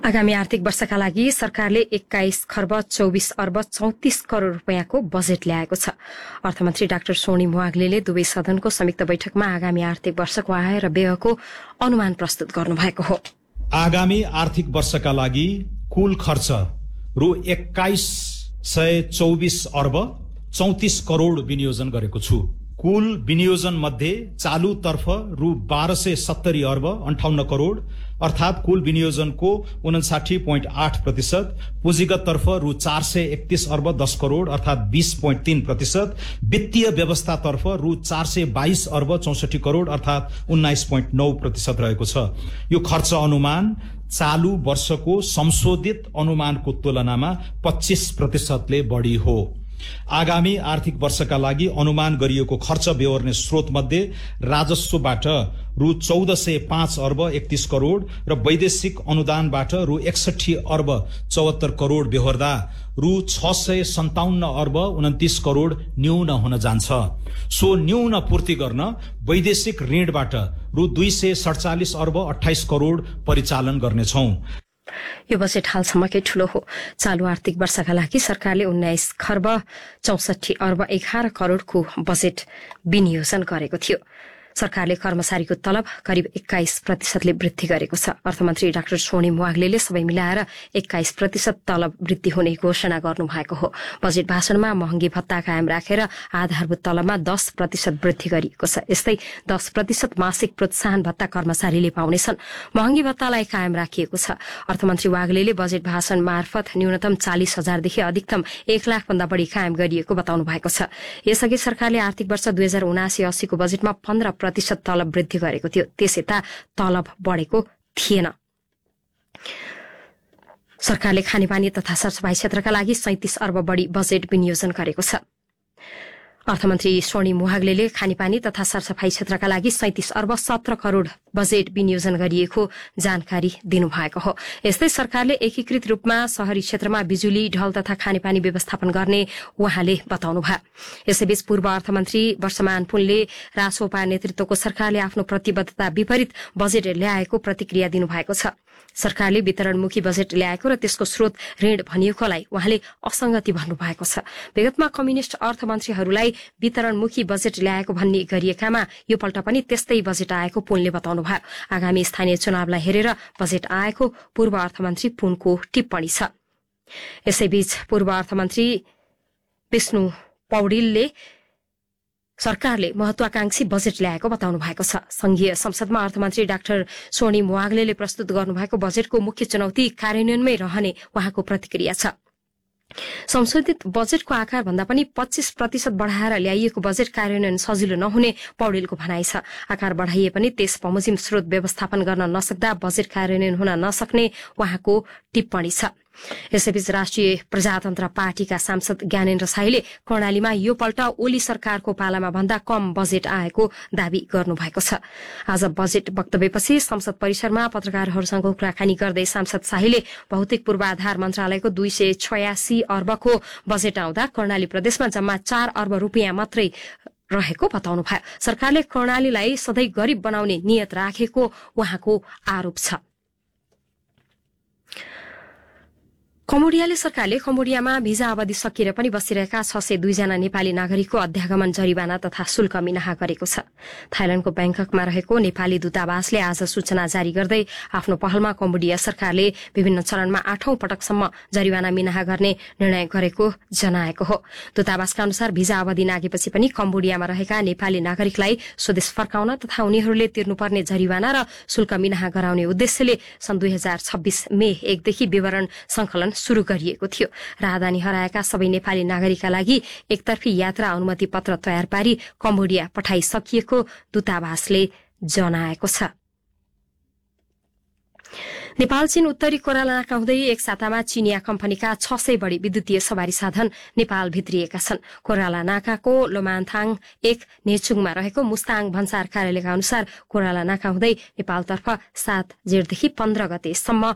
आगामी आर्थिक वर्षका लागि सरकारले 21 खर्ब 24 अर्ब 34 करोड़ रूपियाँको बजेट ल्याएको छ। अर्थमन्त्री डाक्टर सोनी मुवाग्लेले दुवै सदनको संयुक्त बैठकमा आगामी आर्थिक वर्षको आय र व्ययको अनुमान प्रस्तुत गर्नुभएको हो। आगामी आर्थिक वर्षका लागि कुल खर्च रु 2124 अर्ब 34 करोड़ विनियोजन गरेको छु। कुल विनियोजन मध्ये चालुतर्फ रु 1270 अर्ब 58 करोड़ अर्थात कुल विनियोजनको 59.8%, पुँजीगत तर्फ रु 431 अर्ब 10 करोड़ अर्थात 20.3%, वित्तीय व्यवस्था तर्फ रु 422 अर्ब 64 करोड़ अर्थात 19.9% रहेको छ। यो खर्च अनुमान चालू वर्षको संशोधित अनुमानको तुलनामा 25% ले बढी हो। आगामी आर्थिक वर्षका लागि अनुमान गरिएको खर्च बेहोर्ने स्रोत मध्ये राजस्वबाट रु 1405 अर्ब 31 करोड़ र वैदेशिक अनुदानबाट रु 61 अर्ब 74 करोड़ बेहोर्दा रु 657 अर्ब 29 करोड़ न्यून हुन जान्छ। सो न्यून पूर्ति गर्न वैदेशिक ऋणबाट रु 247 अर्ब 28 करोड़ परिचालन गर्नेछौं। यो बजेट हालसम्मकै ठूलो हो। चालू आर्थिक वर्षका लागि सरकारले 19 खर्ब 64 अर्ब 11 करोड़को बजेट विनियोजन गरेको थियो। सरकारले कर्मचारीको तलब करिब 21% ले वृद्धि गरेको छ। अर्थमन्त्री डाक्टर सोनी मुवाग्लेले सबै मिलाएर 21% तलब वृद्धि हुने घोषणा गर्नुभएको हो। बजेट भाषणमा महँगी भत्ता कायम राखेर आधारभूत तलबमा 10% वृद्धि गरिएको छ। यस्तै 10% मासिक प्रोत्साहन भत्ता कर्मचारीले पाउनेछन्। महँगी भत्तालाई कायम राखिएको छ। अर्थमन्त्री वाग्लेले बजेट भाषण मार्फत न्यूनतम 40,000 देखि अधिकतम 1 लाख भन्दा बढ़ी कायम गरिएको बताउनु भएको छ। यसअघि सरकारले आर्थिक वर्ष 2079-80 को बजेटमा 15% तलब वृद्धि गरेको थियो। त्यसयता तलब बढेको थिएन। सरकारले खानेपानी तथा सरसफाई क्षेत्रका लागि 37 अर्ब बढ़ी बजेट विनियोजन गरेको छ। अर्थमन्त्री सोनी मुवाग्लेले खानेपानी तथा सरसफाई क्षेत्रका लागि 37 अर्ब 17 करोड़ बजेट विनियोजन गरिएको जानकारी दिनुभएको हो। यस्तै सरकारले एकीकृत रूपमा शहरी क्षेत्रमा बिजुली, ढल तथा खानेपानी व्यवस्थापन गर्ने उहाँले बताउनुभयो। यसैबीच पूर्व अर्थमन्त्री वर्षमान पुनले रासोपा नेतृत्वको सरकारले आफ्नो प्रतिबद्धता विपरीत बजेट ल्याएको प्रतिक्रिया दिनुभएको छ। सरकारले वितरणमुखी बजेट ल्याएको र त्यसको स्रोत ऋण भनिएकोलाई उहाँले असंगति भन्नुभएको छ। विगतमा कम्युनिष्ट अर्थमन्त्रीहरूलाई वितरणमुखी बजेट ल्याएको भन्ने गरिएकामा यो पल्ट पनि त्यस्तै बजेट आएको पुनले बताउनुभयो। आगामी स्थानीय चुनावलाई हेरेर बजेट आएको पूर्व अर्थमन्त्री पुनको टिप्पणी छ। यसैबीच पूर्व अर्थमन्त्री विष्णु पौडेलले सरकारले महत्वाकांक्षी बजेट ल्याएको बताउनु भएको छ। संघीय संसदमा अर्थमन्त्री डाक्टर सोनी मुवाग्लेले प्रस्तुत गर्नुभएको बजेटको मुख्य चुनौती कार्यान्वयनमै रहने उहाँको प्रतिक्रिया छ। संशोधित बजेटको आकार भन्दा पनि 25% बढ़ाएर ल्याइएको बजेट कार्यान्वयन सजिलो नहुने पौडेलको भनाइ छ। आकार बढ़ाइए पनि त्यस बमोजिम स्रोत व्यवस्थापन गर्न नसक्दा बजेट कार्यान्वयन हुन नसक्ने उहाँको टिप्पणी छ। यसैबीच राष्ट्रिय प्रजातन्त्र पार्टीका सांसद ज्ञानेन्द्र साईले कर्णालीमा यो पल्ट ओली सरकारको पालामा भन्दा कम बजेट आएको दावी गर्नुभएको छ। आज बजेट वक्तव्यपछि संसद परिसरमा पत्रकारहरूसँग कुराकानी गर्दै सांसद शाहीले भौतिक पूर्वाधार मन्त्रालयको 286 अर्बको बजेट आउँदा कर्णाली प्रदेशमा जम्मा 4 अर्ब रूपियाँ मात्रै रहेको बताउनुभयो। सरकारले कर्णालीलाई सधैँ गरीब बनाउने नियत राखेको उहाँको आरोप छ। कम्बोडियाले सरकारले कम्बोडियामा भिजा अवधि सकिएर पनि बसिरहेका 602 जना नेपाली नागरिकको अध्यागमन जरिवाना तथा शुल्क मिनाहा गरेको छ। थाइल्याण्डको ब्याङ्ककमा रहेको नेपाली दूतावासले आज सूचना जारी गर्दै आफ्नो पहलमा कम्बोडिया सरकारले विभिन्न चरणमा 8औं पटकसम्म जरिवाना मिनाहा गर्ने निर्णय गरेको जनाएको हो। दूतावासका अनुसार भिजा अवधि नागेपछि पनि कम्बोडियामा रहेका नेपाली नागरिकलाई स्वदेश फर्काउन तथा उनीहरूले तिर्नुपर्ने जरिवाना र शुल्क मिनाहा गराउने उद्देश्यले सन् 2026 मे 1 देखि विवरण संकलन शुरू गरिएको थियो। राहदानी हराएका सबै नेपाली नागरिकका लागि एकतर्फी यात्रा अनुमति पत्र तयार पारी कम्बोडिया पठाइसकिएको दूतावासले जनाएको छ। नेपाल चीन उत्तरी कोराला नाका हुँदै एक सातामा चीनिया कम्पनीका 600 बढ़ी विद्युतीय सवारी साधन नेपाल भित्रिएका छन्। कोराला नाकाको लोमान्थाङ 1 नेचुङमा रहेको मुस्ताङ भन्सार कार्यालयका अनुसार कोराला नाका हुँदै नेपालतर्फ 7 जेठदेखि 15 गतेसम्म